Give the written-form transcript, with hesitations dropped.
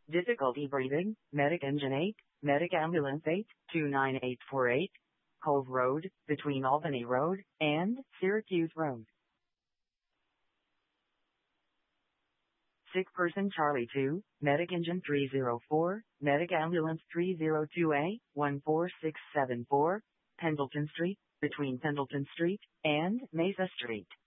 Difficulty breathing, Medic Engine 8, Medic Ambulance 8, 29848, Cove Road, between Albany Road and Syracuse Road. Sick person Charlie 2, Medic Engine 304, Medic Ambulance 302A, 14674, Pendleton Street, between Pendleton Street and Mesa Street.